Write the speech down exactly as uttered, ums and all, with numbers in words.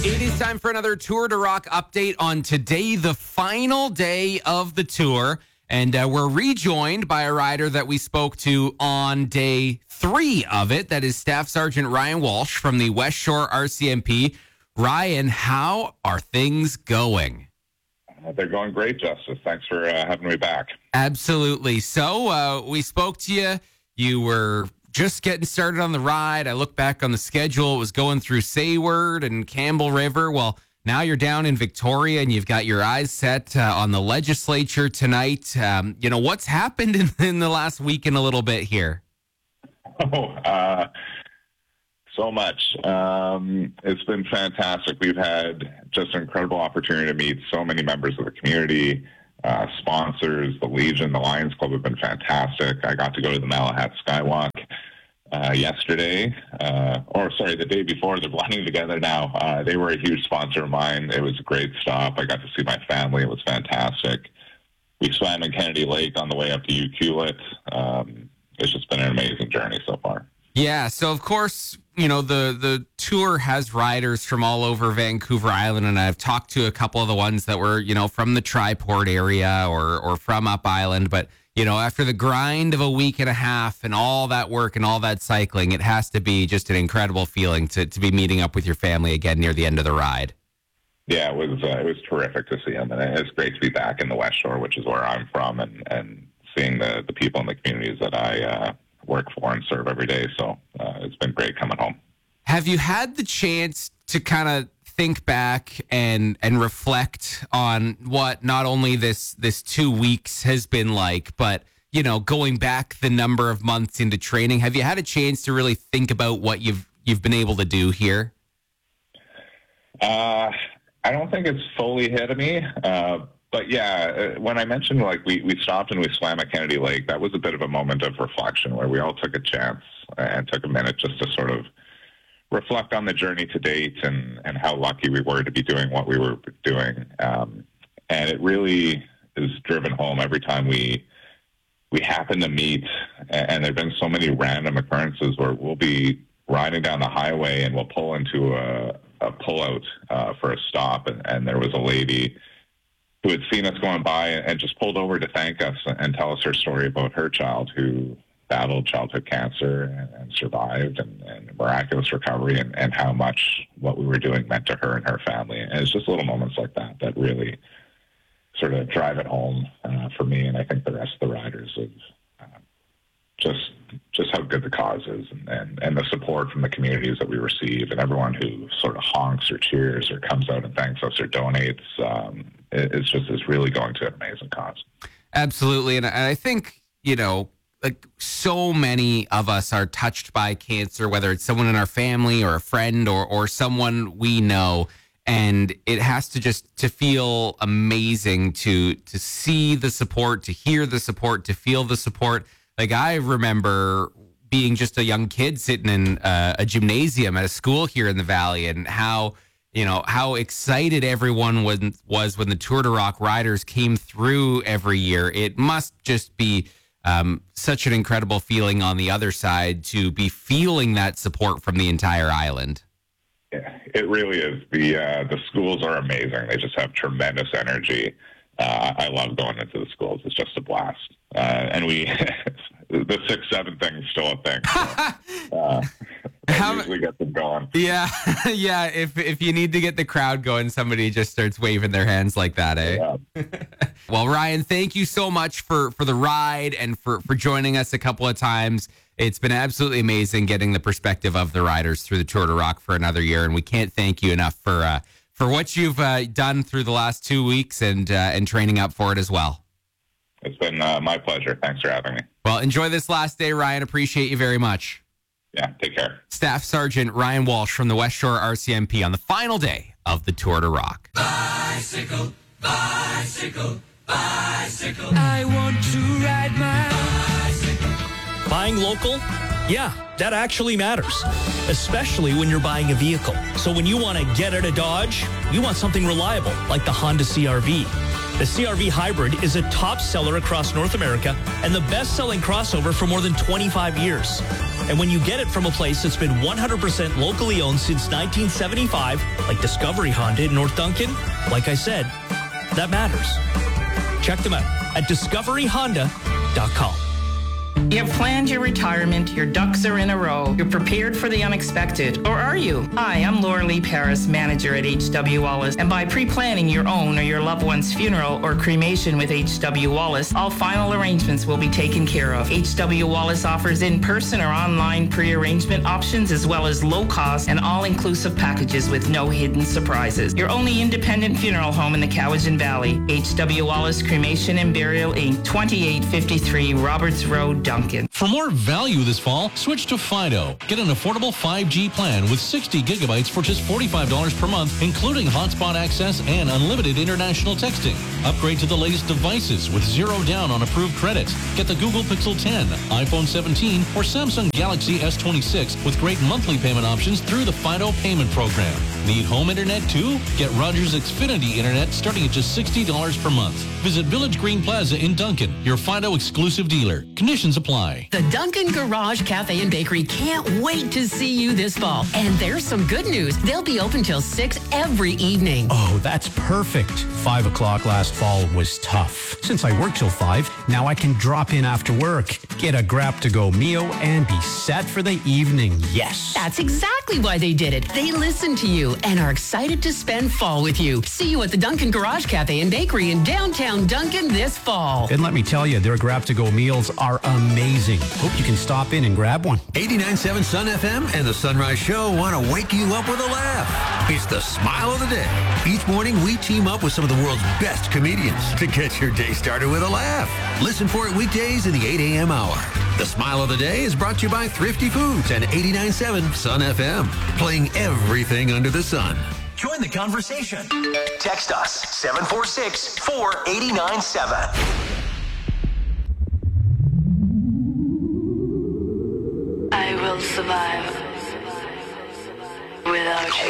It is time for another Tour de Rock update on today, the final day of the tour. And uh, we're rejoined by a rider that we spoke to on day three of it. That is Staff Sergeant Ryan Walsh from the West Shore R C M P. Ryan, how are things going? Uh, they're going great, Justice. Thanks for uh, having me back. Absolutely. So uh, we spoke to you. You were just getting started on the ride. I look back on the schedule. It was going through Sayward and Campbell River. Well, now you're down in Victoria and you've got your eyes set uh, on the legislature tonight. Um, you know, what's happened in, in the last week and a little bit here? Oh, uh, so much. Um, it's been fantastic. We've had just an incredible opportunity to meet so many members of the community, uh, sponsors, the Legion, the Lions Club have been fantastic. I got to go to the Malahat Skywalk Uh, yesterday, uh, or sorry, the day before. They're blending together now. Uh, they were a huge sponsor of mine. It was a great stop. I got to see my family. It was fantastic. We swam in Kennedy Lake on the way up to Ucluelet. Um, it's just been an amazing journey so far. Yeah, so of course, you know, the, the tour has riders from all over Vancouver Island, and I've talked to a couple of the ones that were, you know, from the Triport area or, or from Up Island, but you know, after the grind of a week and a half and all that work and all that cycling, it has to be just an incredible feeling to, to be meeting up with your family again near the end of the ride. Yeah, it was uh, it was terrific to see them, and it's great to be back in the West Shore, which is where I'm from, and, and seeing the, the people in the communities that I uh, work for and serve every day. So uh, it's been great coming home. Have you had the chance to kind of think back and and reflect on what not only this this two weeks has been like, but you know, going back the number of months into training? Have you had a chance to really think about what you've you've been able to do here? Uh, I don't think it's fully hit me, uh, but yeah, when I mentioned like we we stopped and we swam at Kennedy Lake, that was a bit of a moment of reflection where we all took a chance and took a minute just to sort of reflect on the journey to date and, and how lucky we were to be doing what we were doing. Um, and it really is driven home every time we we happen to meet. And there have been so many random occurrences where we'll be riding down the highway and we'll pull into a, a pullout uh, for a stop. And, and there was a lady who had seen us going by and just pulled over to thank us and tell us her story about her child who battled childhood cancer and, and survived, and, and miraculous recovery, and, and how much what we were doing meant to her and her family. And it's just little moments like that that really sort of drive it home uh, for me, and I think the rest of the riders, of uh, just just how good the cause is, and, and, and the support from the communities that we receive, and everyone who sort of honks or cheers or comes out and thanks us or donates. Um, it, it's just it's really going to an amazing cause. Absolutely, and I think, you know, like so many of us are touched by cancer, whether it's someone in our family or a friend or or someone we know, and it has to just to feel amazing to to see the support, to hear the support, to feel the support. Like I remember being just a young kid sitting in uh, a gymnasium at a school here in the Valley, and how you know how excited everyone was was when the Tour de Rock riders came through every year. It must just be Um, such an incredible feeling on the other side to be feeling that support from the entire island. Yeah, it really is. The uh, the schools are amazing. They just have tremendous energy. Uh, I love going into the schools. It's just a blast. Uh, and we, the six seven thing is still a thing. So, uh, How, usually get them going. Yeah, yeah. If if you need to get the crowd going, somebody just starts waving their hands like that, eh? Yeah. Well, Ryan, thank you so much for, for the ride and for, for joining us a couple of times. It's been absolutely amazing getting the perspective of the riders through the Tour de Rock for another year, and we can't thank you enough for uh, for what you've uh, done through the last two weeks and uh, and training up for it as well. It's been uh, my pleasure. Thanks for having me. Well, enjoy this last day, Ryan. Appreciate you very much. Yeah, take care. Staff Sergeant Ryan Walsh from the West Shore R C M P on the final day of the Tour de Rock. Bicycle, bicycle, bicycle. I want to ride my bicycle. Buying local? Yeah, that actually matters, especially when you're buying a vehicle. So when you want to get out of Dodge, you want something reliable, like the Honda C R V. The C R V Hybrid is a top seller across North America and the best-selling crossover for more than twenty-five years. And when you get it from a place that's been one hundred percent locally owned since nineteen seventy-five, like Discovery Honda in North Duncan, like I said, that matters. Check them out at discovery honda dot com. You have planned your retirement, your ducks are in a row, you're prepared for the unexpected, or are you? Hi, I'm Laura Lee Paris, manager at H W Wallace, and by pre-planning your own or your loved one's funeral or cremation with H W Wallace, all final arrangements will be taken care of. H W Wallace offers in-person or online pre-arrangement options as well as low-cost and all-inclusive packages with no hidden surprises. Your only independent funeral home in the Cowichan Valley, H W Wallace Cremation and Burial Incorporated, twenty-eight fifty-three Roberts Road, Duncan. For more value this fall, switch to Fido. Get an affordable five G plan with sixty gigabytes for just forty-five dollars per month, including hotspot access and unlimited international texting. Upgrade to the latest devices with zero down on approved credit. Get the Google Pixel ten, iPhone seventeen, or Samsung Galaxy S twenty-six with great monthly payment options through the Fido payment program. Need home internet too? Get Rogers Xfinity Internet starting at just sixty dollars per month. Visit Village Green Plaza in Duncan, your Fido exclusive dealer. Conditions apply. The Duncan Garage Cafe and Bakery can't wait to see you this fall. And there's some good news. They'll be open till six every evening. Oh, that's perfect. Five o'clock last fall was tough. Since I work till five, now I can drop in after work, get a grab-to-go meal, and be set for the evening. Yes. That's exactly why they did it. They listened to you and are excited to spend fall with you. See you at the Duncan Garage Cafe and Bakery in downtown Duncan this fall. And let me tell you, their grab-to-go meals are amazing. Hope you can stop in and grab one. eighty-nine point seven Sun F M and the Sunrise Show want to wake you up with a laugh. It's the smile of the day. Each morning, we team up with some of the world's best comedians to get your day started with a laugh. Listen for it weekdays in the eight a.m. hour. The smile of the day is brought to you by Thrifty Foods and eighty-nine point seven Sun F M, playing everything under the sun. Join the conversation. Text us seven four six, four eight nine seven. I will survive without you.